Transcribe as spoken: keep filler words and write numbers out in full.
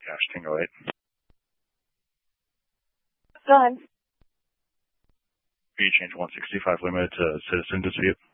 Dash Tango eight. Go ahead. Can you change one sixty-five limit to citizen dispute?